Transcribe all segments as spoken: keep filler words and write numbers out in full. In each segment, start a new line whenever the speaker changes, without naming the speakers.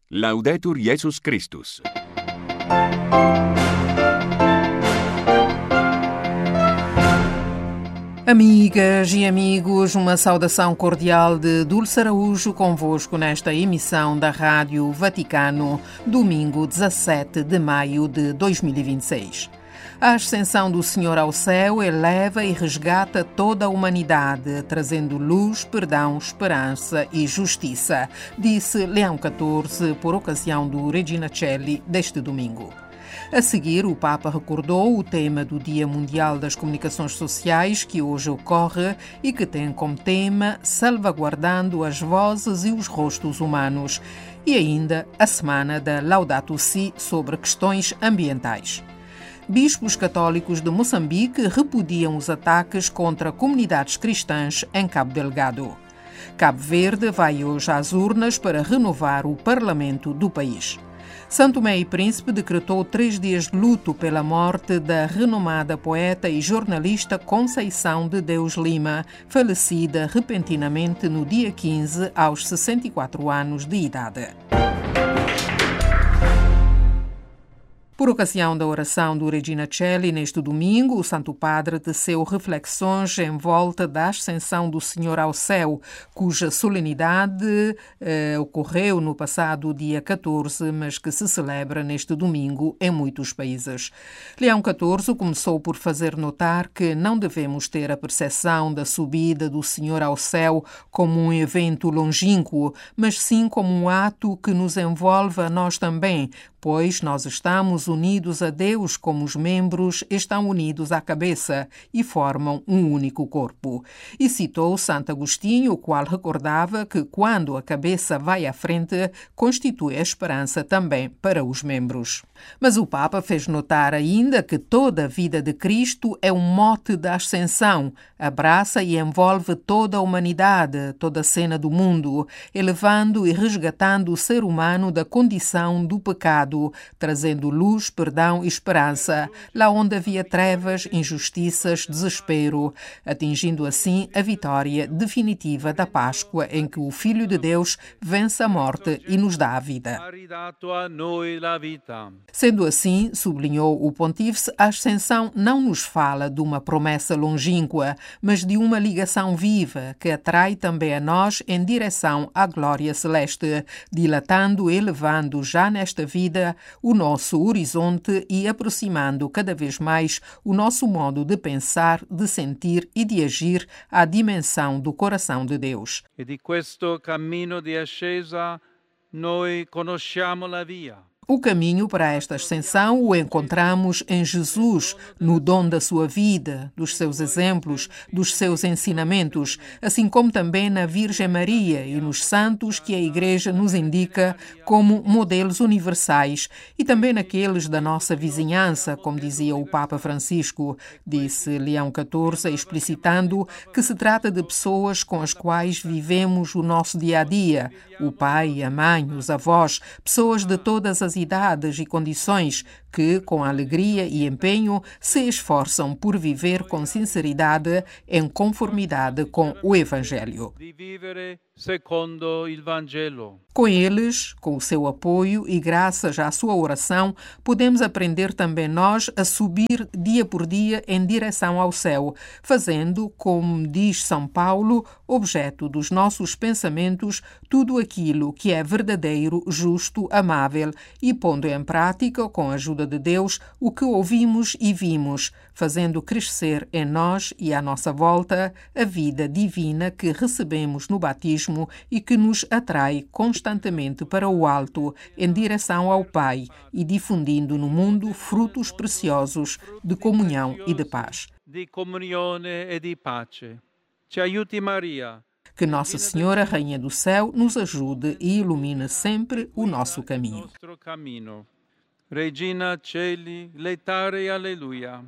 Laudetur Jesus Christus.
Amigas e amigos, uma saudação cordial de Dulce Araújo convosco nesta emissão da Rádio Vaticano, domingo dezassete de maio de dois mil e vinte e seis. A ascensão do Senhor ao céu eleva e resgata toda a humanidade, trazendo luz, perdão, esperança e justiça, disse Leão catorze por ocasião do Regina Coeli deste domingo. A seguir, o Papa recordou o tema do Dia Mundial das Comunicações Sociais, que hoje ocorre e que tem como tema Salvaguardando as Vozes e os Rostos Humanos, e ainda a Semana da Laudato Si sobre questões ambientais. Bispos católicos de Moçambique repudiam os ataques contra comunidades cristãs em Cabo Delgado. Cabo Verde vai hoje às urnas para renovar o parlamento do país. São Tomé e Príncipe decretou três dias de luto pela morte da renomada poeta e jornalista Conceição de Deus Lima, falecida repentinamente no dia quinze, aos sessenta e quatro anos de idade. Por ocasião da oração do Regina Coeli neste domingo, o Santo Padre teceu reflexões em volta da ascensão do Senhor ao céu, cuja solenidade eh, ocorreu no passado dia catorze, mas que se celebra neste domingo em muitos países. Leão catorze começou por fazer notar que não devemos ter a percepção da subida do Senhor ao céu como um evento longínquo, mas sim como um ato que nos envolve a nós também, pois nós estamos unidos a Deus como os membros estão unidos à cabeça e formam um único corpo. E citou Santo Agostinho, o qual recordava que quando a cabeça vai à frente, constitui a esperança também para os membros. Mas o Papa fez notar ainda que toda a vida de Cristo é um mote da ascensão, abraça e envolve toda a humanidade, toda a cena do mundo, elevando e resgatando o ser humano da condição do pecado, trazendo luz, perdão e esperança, lá onde havia trevas, injustiças, desespero, atingindo assim a vitória definitiva da Páscoa, em que o Filho de Deus vence a morte e nos dá a vida. Sendo assim, sublinhou o Pontífice, a ascensão não nos fala de uma promessa longínqua, mas de uma ligação viva que atrai também a nós em direção à glória celeste, dilatando e elevando já nesta vida o nosso horizonte e aproximando cada vez mais o nosso modo de pensar, de sentir e de agir à dimensão do coração de Deus.
E di questo cammino di ascesa noi conosciamo la via.
O caminho para esta ascensão o encontramos em Jesus, no dom da sua vida, dos seus exemplos, dos seus ensinamentos, assim como também na Virgem Maria e nos santos que a Igreja nos indica como modelos universais e também naqueles da nossa vizinhança, como dizia o Papa Francisco, disse Leão catorze, explicitando que se trata de pessoas com as quais vivemos o nosso dia-a-dia, o pai, a mãe, os avós, pessoas de todas as idades e condições que, com alegria e empenho, se esforçam por viver com sinceridade em conformidade com o Evangelho. Com eles, com o seu apoio e graças à sua oração, podemos aprender também nós a subir dia por dia em direção ao céu, fazendo, como diz São Paulo, objeto dos nossos pensamentos tudo aquilo que é verdadeiro, justo, amável e pondo em prática, com a ajuda de Deus, o que ouvimos e vimos, fazendo crescer em nós e à nossa volta a vida divina que recebemos no batismo e que nos atrai constantemente para o alto, em direção ao Pai e difundindo no mundo frutos preciosos de comunhão e de paz.
Di comunione e di pace. Ci aiuti Maria.
Que Nossa Senhora, Rainha do Céu, nos ajude e ilumine sempre o nosso caminho.
Regina Coeli, letare alleluia.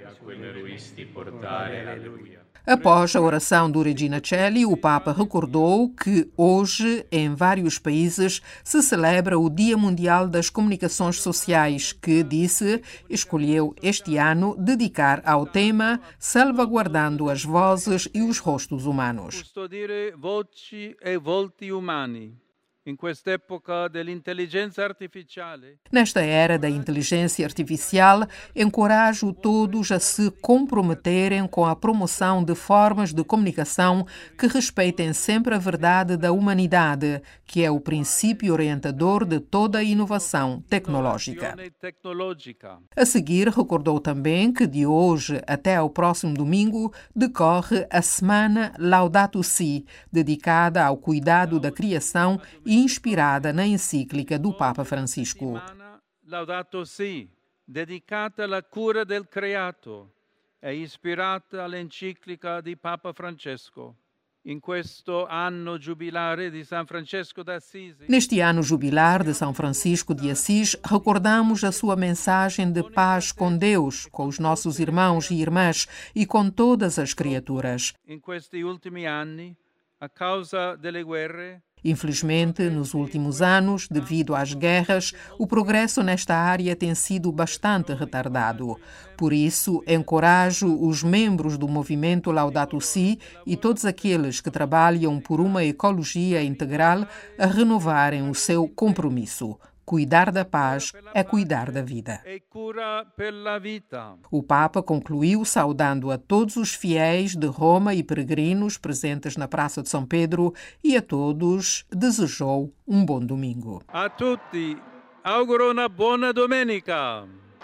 Após a oração do Regina Coeli, o Papa recordou que hoje, em vários países, se celebra o Dia Mundial das Comunicações Sociais, que, disse, escolheu este ano dedicar ao tema Salvaguardando as Vozes e os Rostos Humanos.
Custodire voci e volti umani. In quest'epoca dell'intelligenza artificiale,
Nesta era da inteligência artificial, encorajo todos a se comprometerem com a promoção de formas de comunicação que respeitem sempre a verdade da humanidade, que é o princípio orientador de toda a inovação tecnológica.
tecnológica.
A seguir, recordou também que de hoje até ao próximo domingo decorre a Semana Laudato Si, dedicada ao cuidado da criação e inspirada na encíclica do Papa Francisco.
Settimana Laudato Si, dedicata alla cura del creato e ispirata all'enciclica di Papa Francesco. In questo anno giubilare di San Francesco d'Assisi,
Neste ano jubilar de São Francisco de Assis, recordamos a sua mensagem de paz com Deus, com os nossos irmãos e irmãs e com todas as criaturas.
in questi ultimi anni, a causa delle guerre,
Infelizmente, nos últimos anos, devido às guerras, o progresso nesta área tem sido bastante retardado. Por isso, encorajo os membros do movimento Laudato Si e todos aqueles que trabalham por uma ecologia integral a renovarem o seu compromisso. Cuidar da paz é cuidar da vida.
e cura per la vita.
O Papa concluiu saudando a todos os fiéis de Roma e peregrinos presentes na Praça de São Pedro e a todos desejou um bom domingo.
A tutti auguro una buona domenica.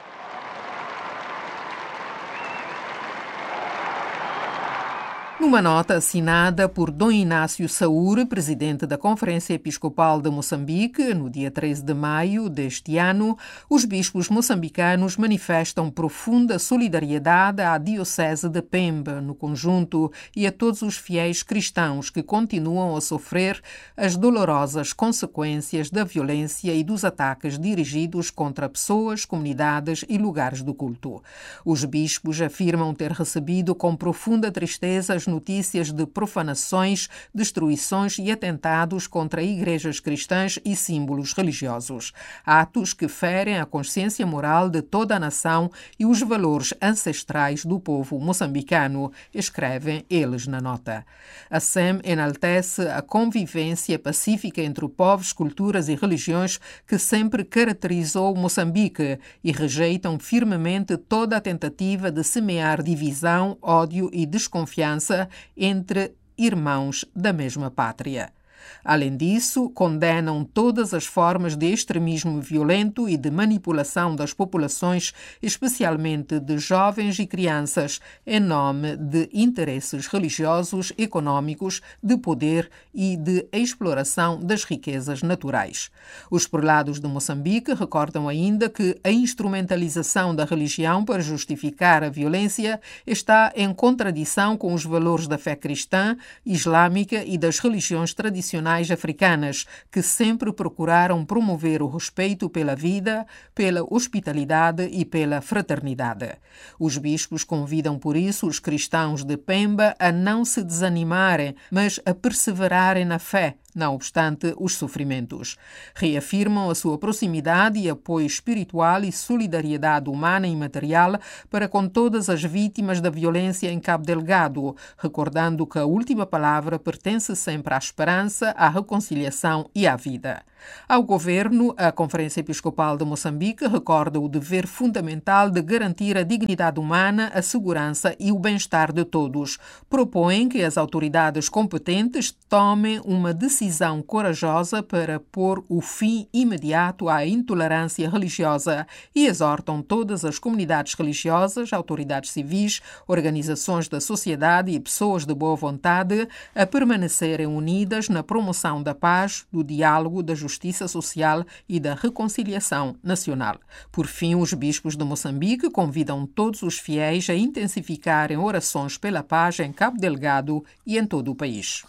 Numa nota assinada por Dom Inácio Saúre, presidente da Conferência Episcopal de Moçambique, no dia treze de maio deste ano, os bispos moçambicanos manifestam profunda solidariedade à Diocese de Pemba, no conjunto, e a todos os fiéis cristãos que continuam a sofrer as dolorosas consequências da violência e dos ataques dirigidos contra pessoas, comunidades e lugares do culto. Os bispos afirmam ter recebido com profunda tristeza as notícias de profanações, destruições e atentados contra igrejas cristãs e símbolos religiosos. Atos que ferem a consciência moral de toda a nação e os valores ancestrais do povo moçambicano, escrevem eles na nota. A S E M enaltece a convivência pacífica entre povos, culturas e religiões que sempre caracterizou Moçambique e rejeitam firmemente toda a tentativa de semear divisão, ódio e desconfiança entre irmãos da mesma pátria. Além disso, condenam todas as formas de extremismo violento e de manipulação das populações, especialmente de jovens e crianças, em nome de interesses religiosos, econômicos, de poder e de exploração das riquezas naturais. Os prelados de Moçambique recordam ainda que a instrumentalização da religião para justificar a violência está em contradição com os valores da fé cristã, islâmica e das religiões tradicionais africanas, que sempre procuraram promover o respeito pela vida, pela hospitalidade e pela fraternidade. Os bispos convidam, por isso, os cristãos de Pemba a não se desanimarem, mas a perseverarem na fé, não obstante os sofrimentos. Reafirmam a sua proximidade e apoio espiritual e solidariedade humana e material para com todas as vítimas da violência em Cabo Delgado, recordando que a última palavra pertence sempre à esperança, à reconciliação e à vida. Ao governo, a Conferência Episcopal de Moçambique recorda o dever fundamental de garantir a dignidade humana, a segurança e o bem-estar de todos. Propõem que as autoridades competentes tomem uma decisão corajosa para pôr o fim imediato à intolerância religiosa e exortam todas as comunidades religiosas, autoridades civis, organizações da sociedade e pessoas de boa vontade a permanecerem unidas na promoção da paz, do diálogo, da justiça social e da reconciliação nacional. Por fim, os bispos de Moçambique convidam todos os fiéis a intensificarem orações pela paz em Cabo Delgado e em todo o país.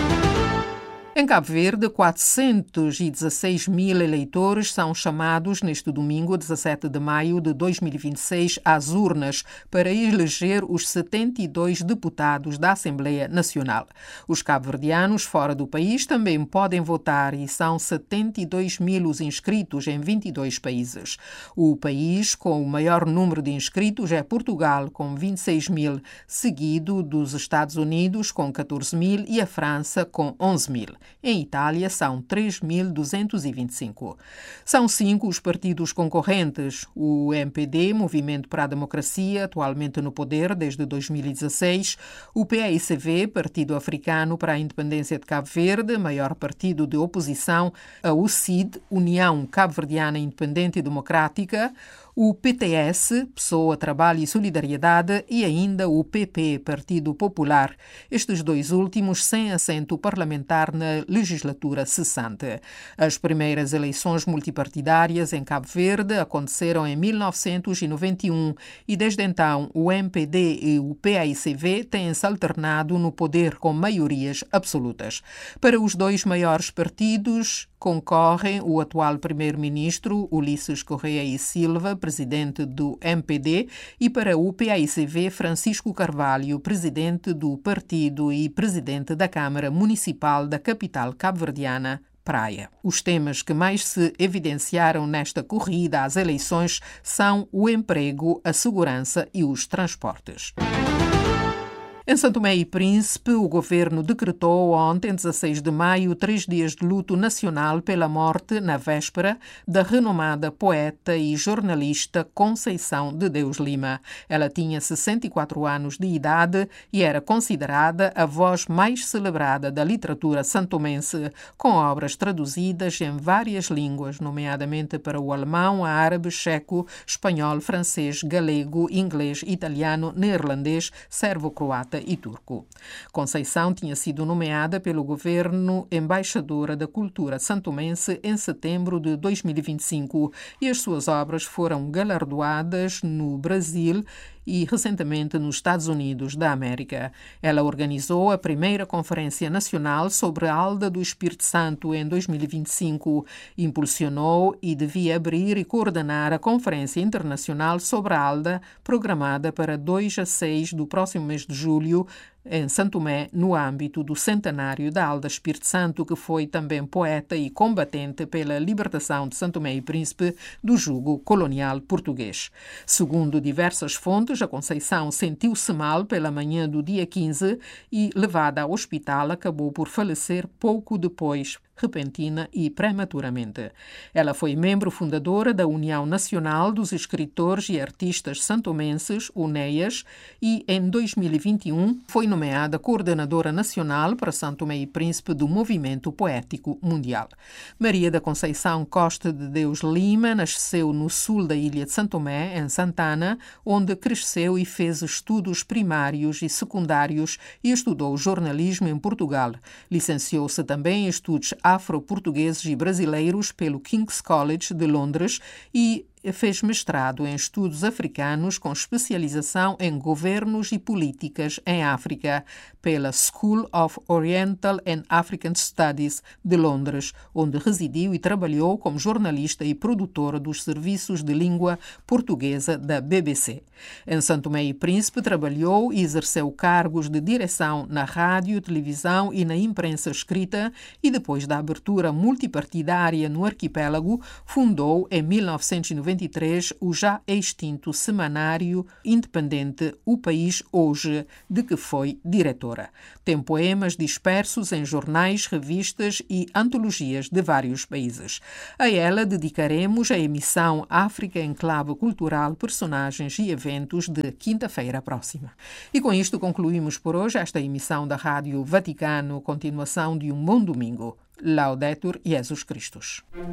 Em Cabo Verde, quatrocentos e dezesseis mil eleitores são chamados neste domingo, dezassete de maio de dois mil e vinte e seis, às urnas para eleger os setenta e dois deputados da Assembleia Nacional. Os cabo-verdianos fora do país também podem votar e são setenta e dois mil os inscritos em vinte e dois países. O país com o maior número de inscritos é Portugal, com vinte e seis mil, seguido dos Estados Unidos, com catorze mil, e a França, com onze mil. Em Itália, são três mil duzentos e vinte e cinco. São cinco os partidos concorrentes. O M P D, Movimento para a Democracia, atualmente no poder desde dois mil e dezesseis. O P A I C V, Partido Africano para a Independência de Cabo Verde, maior partido de oposição. A U C I D, União Cabo-Verdiana Independente e Democrática. O P T S, Pessoa, Trabalho e Solidariedade, e ainda o P P, Partido Popular, estes dois últimos sem assento parlamentar na legislatura cessante. As primeiras eleições multipartidárias em Cabo Verde aconteceram em mil novecentos e noventa e um e desde então o M P D e o P A I C V têm-se alternado no poder com maiorias absolutas. Para os dois maiores partidos concorrem o atual primeiro-ministro Ulisses Correia e Silva, presidente do M P D, e para o P A I C V, Francisco Carvalho, presidente do partido e presidente da Câmara Municipal da capital cabo-verdiana, Praia. Os temas que mais se evidenciaram nesta corrida às eleições são o emprego, a segurança e os transportes. Em São Tomé e Príncipe, o governo decretou ontem, dezasseis de maio, três dias de luto nacional pela morte, na véspera, da renomada poeta e jornalista Conceição de Deus Lima. Ela tinha sessenta e quatro anos de idade e era considerada a voz mais celebrada da literatura santomense, com obras traduzidas em várias línguas, nomeadamente para o alemão, árabe, checo, espanhol, francês, galego, inglês, italiano, neerlandês, servo-croata e turco. Conceição tinha sido nomeada pelo governo embaixadora da cultura santomense em setembro de dois mil e vinte e cinco e as suas obras foram galardoadas no Brasil e recentemente nos Estados Unidos da América. Ela organizou a primeira Conferência Nacional sobre a Alda do Espírito Santo em dois mil e vinte e cinco, impulsionou e devia abrir e coordenar a Conferência Internacional sobre a Alda, programada para dois a seis do próximo mês de julho, em São Tomé, no âmbito do centenário da Alda Espírito Santo, que foi também poeta e combatente pela libertação de São Tomé e Príncipe do jugo colonial português. Segundo diversas fontes, a Conceição sentiu-se mal pela manhã do dia quinze e, levada ao hospital, acabou por falecer pouco depois, repentina e prematuramente. Ela foi membro fundadora da União Nacional dos Escritores e Artistas Santomenses, UNEAS, e em dois mil e vinte e um foi nomeada coordenadora nacional para São Tomé e Príncipe do Movimento Poético Mundial. Maria da Conceição Costa de Deus Lima nasceu no sul da ilha de São Tomé, em Santana, onde cresceu e fez estudos primários e secundários e estudou jornalismo em Portugal. Licenciou-se também em estudos afro-portugueses e brasileiros pelo King's College de Londres e fez mestrado em estudos africanos com especialização em governos e políticas em África pela School of Oriental and African Studies de Londres, onde residiu e trabalhou como jornalista e produtora dos serviços de língua portuguesa da B B C. Em São Tomé e Príncipe trabalhou e exerceu cargos de direção na rádio, televisão e na imprensa escrita e depois da abertura multipartidária no arquipélago, fundou em mil novecentos e noventa e três o já extinto semanário independente O País Hoje, de que foi diretora. Tem poemas dispersos em jornais, revistas e antologias de vários países. A ela dedicaremos a emissão África em Clave Cultural, Personagens e Eventos de quinta-feira próxima. E com isto concluímos por hoje esta emissão da Rádio Vaticano, continuação de um bom domingo. Laudetur Jesus Christus.